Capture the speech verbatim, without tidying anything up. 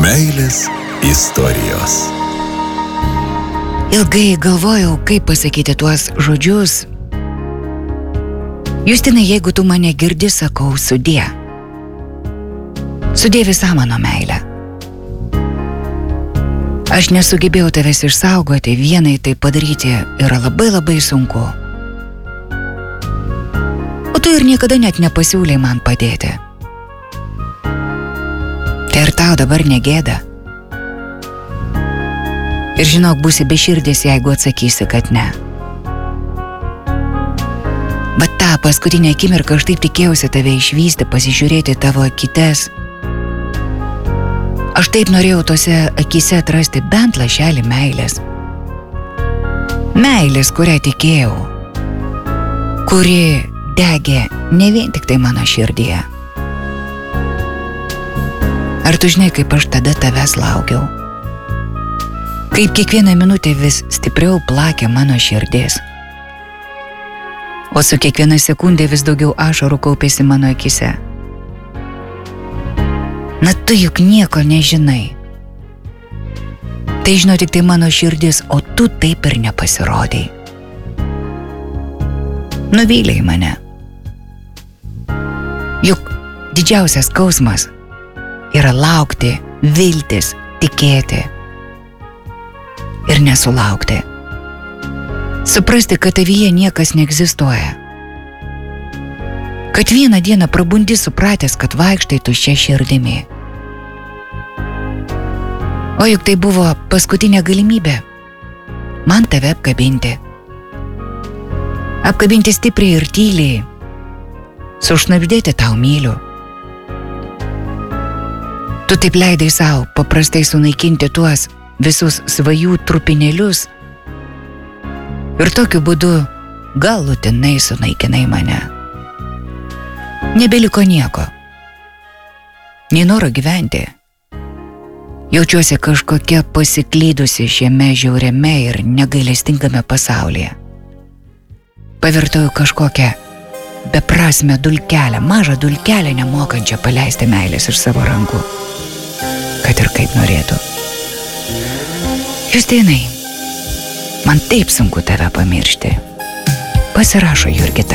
Meilės istorijos. Ilgai galvojau, kaip pasakyti tuos žodžius. Justinai, jeigu tu mane girdi, sakau sudie. Sudie visą mano meilę. Aš nesugebėjau tavęs išsaugoti, vienai tai padaryti yra labai labai sunku. O tu ir niekada net nepasiūlei man padėti. Tai ir tau dabar negėda. Ir žinok, būsi beširdis, jeigu atsakysi, kad ne. Bet tą paskutinę akimirką aš taip tikėjausi tave išvysti, pasižiūrėti tavo akites. Aš taip norėjau tose akise atrasti bent lašelį meilės. Meilės, kurią tikėjau, kuri degė ne vien tik tai mano širdyje. Ar tu žinai, kaip aš tada tavęs laukiau? Kaip kiekvieną minutę vis stipriau plakė mano širdis. O su kiekviena sekundė vis daugiau ašarų kaupėsi mano akise. Na tu juk nieko nežinai. Tai žino tik tai mano širdis, o tu taip ir nepasirodei. Nuvylei mane. Juk didžiausias skausmas yra laukti, viltis, tikėti ir nesulaukti. Suprasti, kad tavyje niekas neegzistuoja. Kad vieną dieną prabundi supratęs, kad vaikštai tuščia širdimi. O juk tai buvo paskutinė galimybė man tave apkabinti. Apkabinti stipriai ir tyliai, sušnabždėti tau myliu. Tu taip leidai savo paprastai sunaikinti tuos visus svajų trupinėlius ir tokiu būdu galutinai sunaikinai mane. Nebeliko nieko. Nei noro gyventi. Jaučiuosi kažkokia pasiklydusi šiame žiauriame ir negailestingame pasaulyje. Pavirtau kažkokią beprasmę dulkelę, mažą dulkelę nemokančią paleisti meilės iš savo rankų. Kad ir kaip norėtų. Justinai, man taip sunku tave pamiršti. Pasirašo Jurgita.